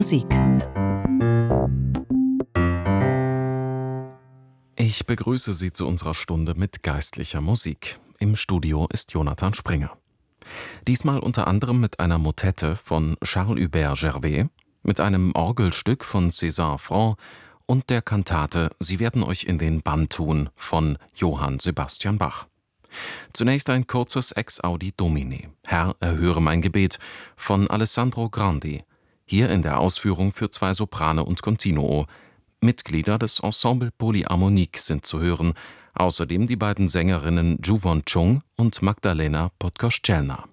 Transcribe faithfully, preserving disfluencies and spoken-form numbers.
Musik. Ich begrüße Sie zu unserer Stunde mit geistlicher Musik. Im Studio ist Jonathan Springer. Diesmal unter anderem mit einer Motette von Charles-Hubert Gervais, mit einem Orgelstück von César Franck und der Kantate »Sie werden euch in den Bann tun« von Johann Sebastian Bach. Zunächst ein kurzes Ex Audi Domine, »Herr, erhöre mein Gebet« von Alessandro Grandi, hier in der Ausführung für zwei Soprane und Continuo. Mitglieder des Ensemble Polyharmonique sind zu hören, außerdem die beiden Sängerinnen Ju Won Chung und Magdalena Podkoszczelna.